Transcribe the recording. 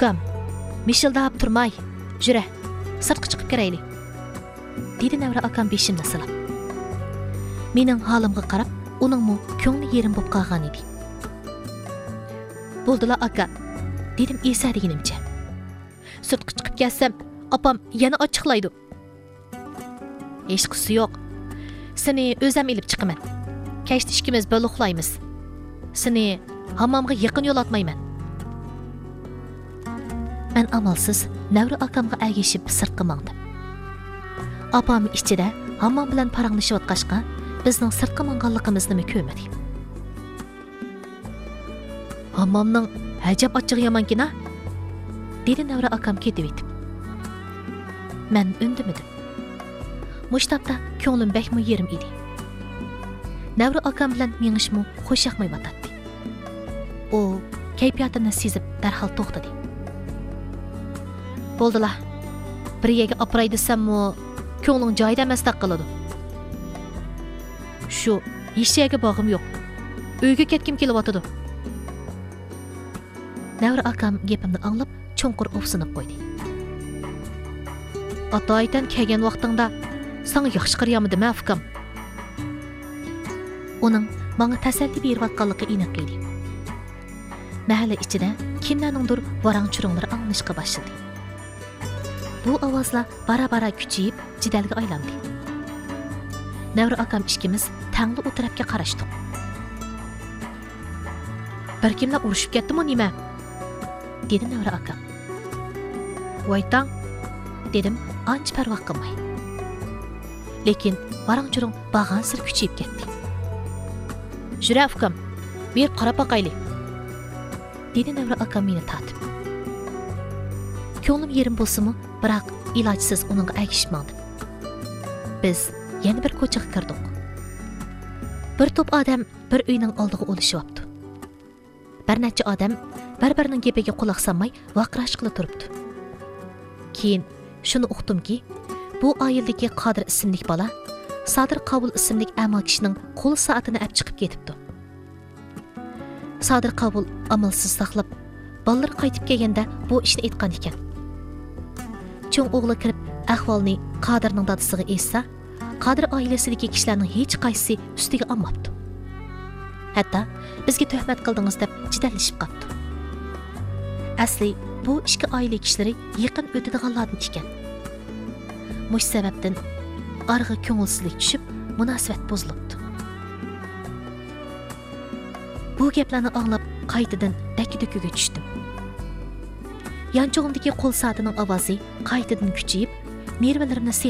Ukam, mishildab turmay, jure, sirtqa chiqib kirayli. Dedi Nevra akam beshimni silab. Mening holimga qarab, uningmi ko'ngli yerim bo'lib qolgan edi. Bo'ldila aka, dedim esa deganimcha. Sirtqa chiqib kelsam, opam yana ochiqlaydi. Hech qisi yo'q. Seni o'zim ilib chiqaman. Kechda ikkimiz birga uxlaymiz. Seni hammomga yaqin yo'latmayman. Men amalsiz Nevra akamga ergashib sirtqa mangdim. Opam ichida hammom bilan paranglashib o'tqashqa, bizning sirtqa manganligimizni ko'rmadi. Hammomning ajab ochig'i yomankina, dedi Nevra akam ketib etib. Men undimadim. Mushtapda ko'nglim bekmi yerim edi. Nevra akam bilan mengishmi xo'shaqmay batadi. O kayfiyatini sezib darhol to'xtadi. Bo'ldila. Bir yerga opray desammi, ko'ngling joyida emasdek qiladi. Shu, hech yerga bog'im yo'q. Uyga ketkim kelyotdi. Nevra akam gapimni anglab, cho'nqur ofsinib qo'ydi. Ata-aytan kelgan vaqtingda sana yaxshi qarayamidimi, ukam? Uning menga tasalli berayotganligi aniq edi. Mahalla ichida kimlarningdir varang-churunglari anglashga boshladi. Bu ovozlar bara-bara kuchayib, jidalga aylandi. Nevra akam ikkimiz tangli o tarafga qarashdik. Bir kimlar urushib ketdimi nima? Dedi Nevra akam. Voytang, dedim ancha parvo qilmay. Lekin varang-churung bag'an sir kuchayib ketdi. Jura ukam, bir qarab boqayli. Dedi Nevra akam meni tatib. Ko'nglim yerim bo'lsa-mu, biroq ilojsiz uningga ergashib Biz yana bir ko'chaga kirdik. Bir to'p odam bir uyning oldiga o'lishyapti. Bir necha odam bir-birining gapiga quloq solmay vaqirash qilib turibdi. Keyin shuni uqdimki, bu oildagi Qodir ismli bola Sadir Qabul ismli amal kishining qo'l soatini olib chiqib ketibdi. Sadir Qabul amalsiz saqlab, bolalar qaytib kelganda bu ishni aytgan ekan. Cho'ng o'g'li kirib ahvolni Qodirning dadasiga aytsa, Qodir oilasidagi kishilarning hech qaysisi ustiga olmabdi. Hatto bizga tuhmat qildingiz deb jidallashib qoldi. Asli bu ikki oila kishilari yaqin o'tadiganlardan ekan. Mush sababdan arg'i ko'ngilsizlik tushib, munosabat buzilibdi. Bu gaplarni anglab qaytadan dakki-dukiga tushdim. Yanchog'imdagi qo'l soatining ovozi qaytadan kuchayib, nervalarimni